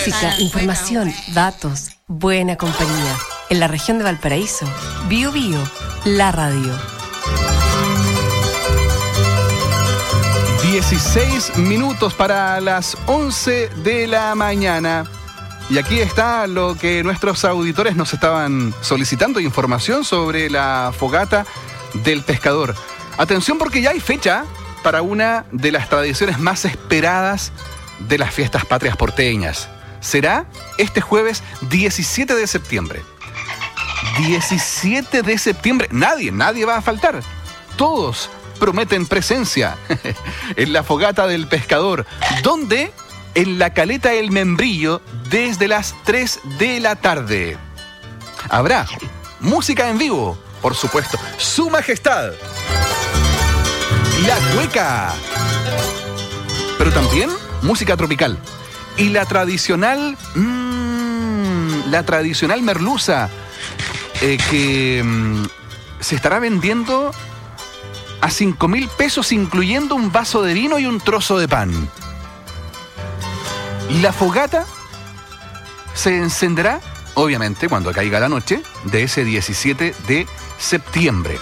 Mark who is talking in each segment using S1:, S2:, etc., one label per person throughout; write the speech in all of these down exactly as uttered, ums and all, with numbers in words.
S1: Música, información, datos, buena compañía. En la región de Valparaíso, Bio Bio, la radio.
S2: dieciséis minutos para las once de la mañana. Y aquí está lo que nuestros auditores nos estaban solicitando, información sobre la fogata del pescador. Atención, porque ya hay fecha para una de las tradiciones más esperadas de las fiestas patrias porteñas. Será este jueves diecisiete de septiembre. diecisiete de septiembre. Nadie, nadie va a faltar. Todos prometen presencia en la fogata del pescador, donde en la Caleta El Membrillo desde las tres de la tarde. Habrá música en vivo, por supuesto. Su Majestad, la cueca, pero también música tropical y la tradicional, mmm, la tradicional merluza eh, que mmm, se estará vendiendo a cinco mil pesos, incluyendo un vaso de vino y un trozo de pan. Y la fogata se encenderá, obviamente, cuando caiga la noche de ese diecisiete de septiembre.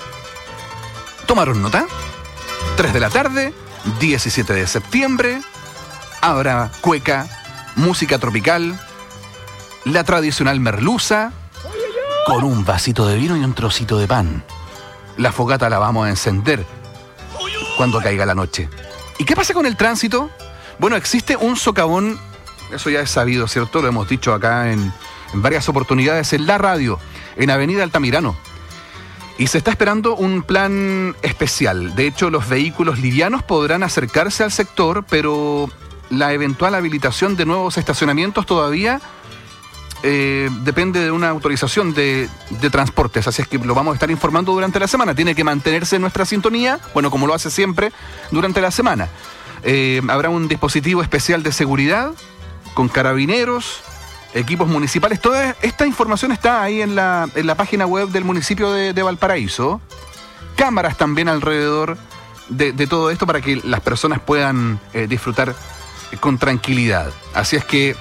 S2: ¿Tomaron nota? tres de la tarde, diecisiete de septiembre, habrá cueca, música tropical, la tradicional merluza, con un vasito de vino y un trocito de pan. La fogata la vamos a encender cuando caiga la noche. ¿Y qué pasa con el tránsito? Bueno, existe un socavón, eso ya es sabido, ¿cierto? Lo hemos dicho acá en, en varias oportunidades en la radio, en Avenida Altamirano. Y se está esperando un plan especial. De hecho, los vehículos livianos podrán acercarse al sector, pero la eventual habilitación de nuevos estacionamientos todavía eh, depende de una autorización de, de transportes. Así es que lo vamos a estar informando durante la semana. Tiene que mantenerse en nuestra sintonía, bueno, como lo hace siempre, durante la semana. Eh, habrá un dispositivo especial de seguridad con carabineros, equipos municipales. Toda esta información está ahí en la, en la página web del municipio de, de Valparaíso. Cámaras también alrededor de, de todo esto para que las personas puedan eh, disfrutar con tranquilidad. Así es que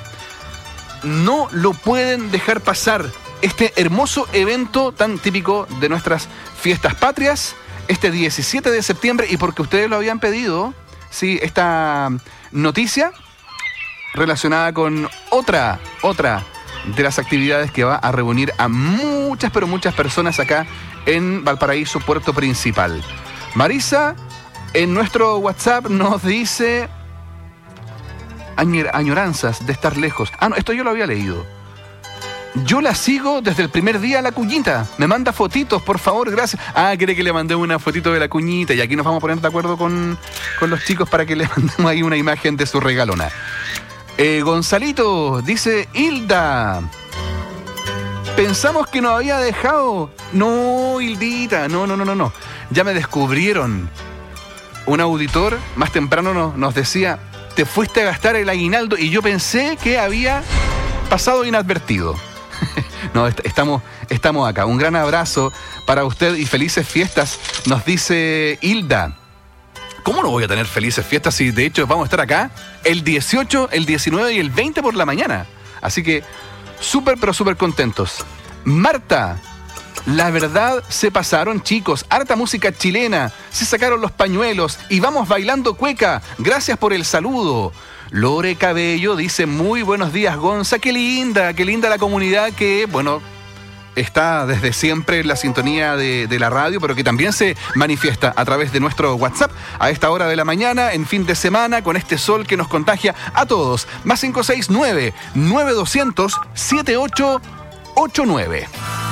S2: no lo pueden dejar pasar, este hermoso evento tan típico de nuestras fiestas patrias, este diecisiete de septiembre, y porque ustedes lo habían pedido, sí, esta noticia relacionada con otra, otra de las actividades que va a reunir a muchas, pero muchas personas acá en Valparaíso, Puerto Principal. Marisa, en nuestro WhatsApp nos dice añor, añoranzas de estar lejos. Ah, no, esto yo lo había leído. Yo la sigo desde el primer día a la cuñita. Me manda fotitos, por favor, gracias. Ah, quiere que le mande una fotito de la cuñita. Y aquí nos vamos a poner de acuerdo con, con los chicos para que le mandemos ahí una imagen de su regalona. Eh, Gonzalito, dice Hilda. Pensamos que nos había dejado. No, Hildita, no, no, no, no, no. Ya me descubrieron. Un auditor más temprano nos, nos decía, te fuiste a gastar el aguinaldo, y yo pensé que había pasado inadvertido. No, est- estamos, estamos acá. Un gran abrazo para usted y felices fiestas, nos dice Hilda. ¿Cómo no voy a tener felices fiestas si de hecho vamos a estar acá el dieciocho, el diecinueve y el veinte por la mañana? Así que súper, pero súper contentos. Marta, la verdad se pasaron, chicos. Harta música chilena, se sacaron los pañuelos y vamos bailando cueca. Gracias por el saludo. Lore Cabello dice, muy buenos días, Gonza. Qué linda, qué linda la comunidad que, bueno, está desde siempre en la sintonía de, de la radio, pero que también se manifiesta a través de nuestro WhatsApp a esta hora de la mañana, en fin de semana, con este sol que nos contagia a todos. Más cinco seis nueve, nueve dos cero cero, siete ocho ocho nueve.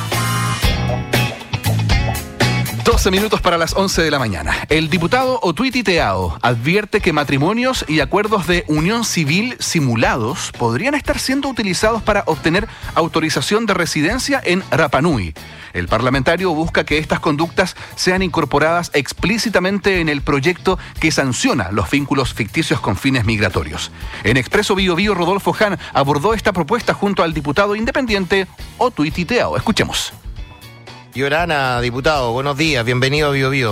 S2: doce minutos para las once de la mañana. El diputado Otuiti Teao advierte que matrimonios y acuerdos de unión civil simulados podrían estar siendo utilizados para obtener autorización de residencia en Rapa Nui. El parlamentario busca que estas conductas sean incorporadas explícitamente en el proyecto que sanciona los vínculos ficticios con fines migratorios. En Expreso Bio Bio, Rodolfo Hahn abordó esta propuesta junto al diputado independiente Otuiti Teao. Escuchemos.
S3: Yorana, diputado, buenos días, bienvenido a Bio Bio.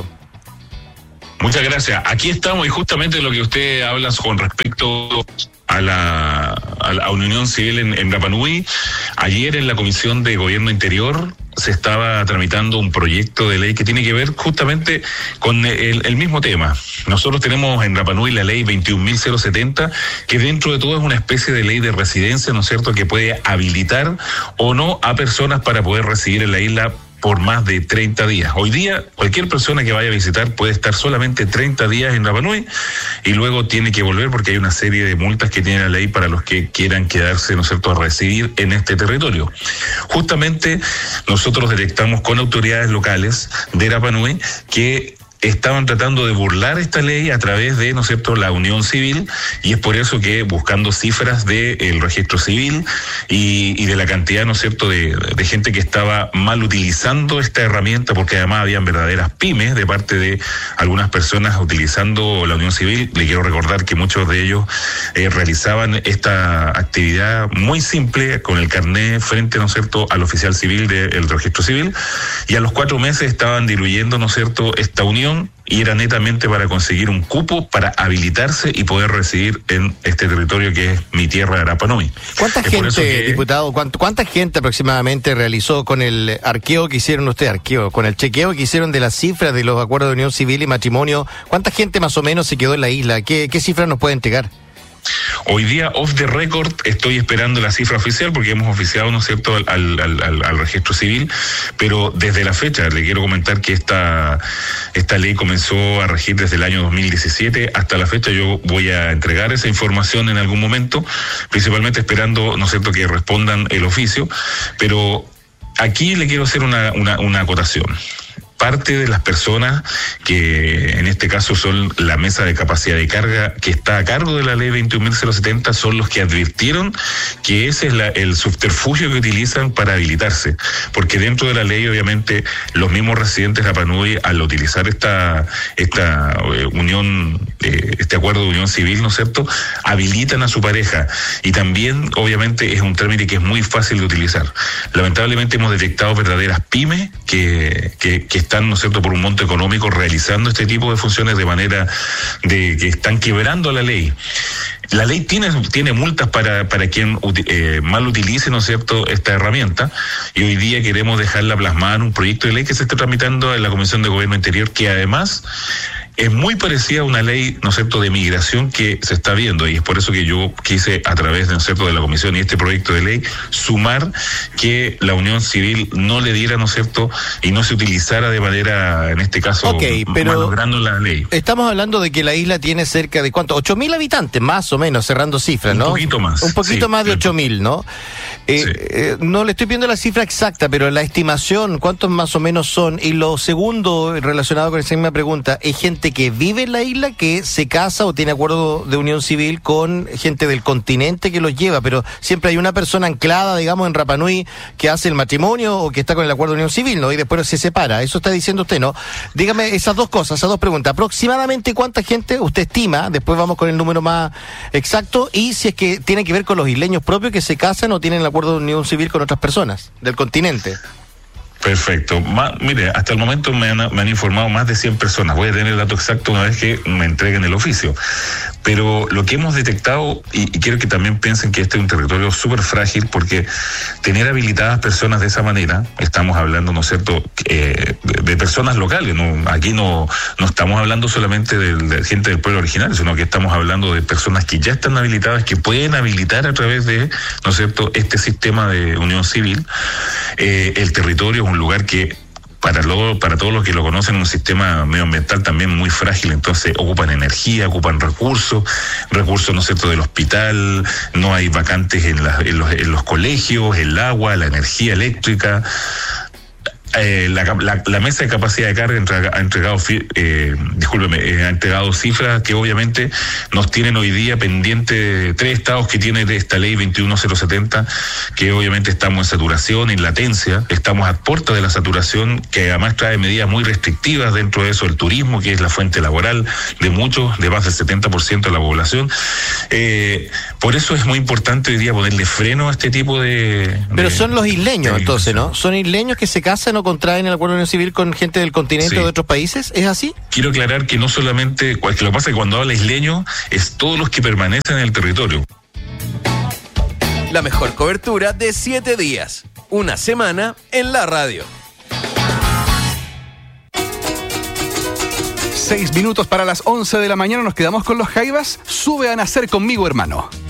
S4: Muchas gracias. Aquí estamos y justamente lo que usted habla con respecto a la, a, a una unión civil en, en Rapa Nui. Ayer en la Comisión de Gobierno Interior se estaba tramitando un proyecto de ley que tiene que ver justamente con el, el mismo tema. Nosotros tenemos en Rapa Nui la ley veintiún mil setenta, que dentro de todo es una especie de ley de residencia, ¿no es cierto?, que puede habilitar o no a personas para poder residir en la isla por más de treinta días. Hoy día, cualquier persona que vaya a visitar puede estar solamente treinta días en Rapa Nui y luego tiene que volver porque hay una serie de multas que tiene la ley para los que quieran quedarse, ¿no es cierto?, a residir en este territorio. Justamente nosotros detectamos con autoridades locales de Rapa Nui que estaban tratando de burlar esta ley a través de, ¿no es cierto?, la unión civil, y es por eso que buscando cifras del registro civil y, y de la cantidad, ¿no es cierto?, de, de gente que estaba mal utilizando esta herramienta, porque además habían verdaderas pymes de parte de algunas personas utilizando la unión civil. Le quiero recordar que muchos de ellos eh, realizaban esta actividad muy simple con el carnet frente, ¿no es cierto?, al oficial civil del registro civil, y a los cuatro meses estaban diluyendo, ¿no es cierto?, esta unión, y era netamente para conseguir un cupo para habilitarse y poder residir en este territorio que es mi tierra de Rapa Nui.
S3: ¿Cuánta
S4: es
S3: gente,
S4: que...
S3: diputado, cuánto, cuánta gente aproximadamente realizó con el arqueo que hicieron ustedes, arqueo, con el chequeo que hicieron de las cifras de los acuerdos de unión civil y matrimonio? ¿Cuánta gente más o menos se quedó en la isla? ¿Qué, qué cifras nos puede entregar?
S4: Hoy día, off the record, estoy esperando la cifra oficial porque hemos oficiado, ¿no es cierto?, al, al, al, al registro civil, pero desde la fecha, le quiero comentar que esta, esta ley comenzó a regir desde el año dos mil diecisiete hasta la fecha. Yo voy a entregar esa información en algún momento, principalmente esperando, ¿no es cierto?, que respondan el oficio, pero aquí le quiero hacer una, una, una acotación. Parte de las personas que en este caso son la mesa de capacidad de carga que está a cargo de la ley veintiún mil setenta son los que advirtieron que ese es la, el subterfugio que utilizan para habilitarse, porque dentro de la ley obviamente los mismos residentes de Rapa Nui, al utilizar esta esta eh, unión, eh, este acuerdo de unión civil, ¿no es cierto?, habilitan a su pareja, y también obviamente es un trámite que es muy fácil de utilizar. Lamentablemente hemos detectado verdaderas pymes que, que, que están, ¿no es cierto?, por un monto económico realizando este tipo de funciones de manera de que están quebrando la ley. La ley tiene, tiene multas para, para quien eh, mal utilice, ¿no es cierto?, esta herramienta, y hoy día queremos dejarla plasmada en un proyecto de ley que se está tramitando en la Comisión de Gobierno Interior, que además es muy parecida a una ley, ¿no es cierto?, de migración que se está viendo, y es por eso que yo quise, a través, ¿no es cierto?, de la comisión y este proyecto de ley, sumar que la unión civil no le diera, ¿no es cierto?, y no se utilizara de manera, en este caso,
S3: okay, pero
S4: malogrando la ley.
S3: Estamos hablando de que la isla tiene cerca de, ¿cuánto? ocho mil habitantes, más o menos, cerrando cifras, ¿no?
S4: Un poquito más.
S3: Un poquito
S4: sí,
S3: más de ocho mil, ¿no? Eh,
S4: sí.
S3: eh, no le estoy pidiendo la cifra exacta, pero la estimación, ¿cuántos más o menos son? Y lo segundo, relacionado con esa misma pregunta, ¿es gente que vive en la isla, que se casa o tiene acuerdo de unión civil con gente del continente que los lleva? Pero siempre hay una persona anclada, digamos, en Rapa Nui que hace el matrimonio o que está con el acuerdo de unión civil, ¿no? Y después se separa. Eso está diciendo usted, ¿no? Dígame esas dos cosas, esas dos preguntas. Aproximadamente cuánta gente usted estima, después vamos con el número más exacto, y si es que tiene que ver con los isleños propios que se casan o tienen el acuerdo de unión civil con otras personas del continente.
S4: Perfecto. Ma, mire, hasta el momento me han, me han informado más de cien personas. Voy a tener el dato exacto una vez que me entreguen el oficio. Pero lo que hemos detectado, y, y quiero que también piensen que este es un territorio súper frágil, porque tener habilitadas personas de esa manera, estamos hablando, ¿no es cierto?, eh, de, de personas locales. No, aquí no, no estamos hablando solamente de, de gente del pueblo originario, sino que estamos hablando de personas que ya están habilitadas, que pueden habilitar a través de, ¿no es cierto?, este sistema de unión civil. Eh, el territorio es un lugar que para lo, para todos los que lo conocen, un sistema medioambiental también muy frágil, entonces ocupan energía, ocupan recursos, recursos, ¿no es cierto?, del hospital, no hay vacantes en, la, en, los, en los colegios, el agua, la energía eléctrica. Eh, la, la, la mesa de capacidad de carga entrega, ha entregado, eh, discúlpeme, eh, ha entregado cifras que obviamente nos tienen hoy día pendiente tres estados que tiene de esta ley veintiún mil setenta, que obviamente estamos en saturación, en latencia, estamos a puerta de la saturación, que además trae medidas muy restrictivas, dentro de eso el turismo, que es la fuente laboral de muchos, de más del setenta por ciento de la población. Eh, por eso es muy importante hoy día ponerle freno a este tipo de...
S3: Pero
S4: de,
S3: son los isleños,
S4: de,
S3: entonces, ¿no? Son isleños que se casan o contraen el acuerdo de unión civil con gente del continente, sí, o de otros países, ¿es así? Quiero
S4: aclarar que no solamente, lo que pasa es que cuando habla isleño es todos los que permanecen en el territorio.
S5: La mejor cobertura de siete días. Una semana en la radio.
S2: Seis minutos para las once de la mañana. Nos quedamos con los Jaivas. Sube a nacer conmigo, hermano.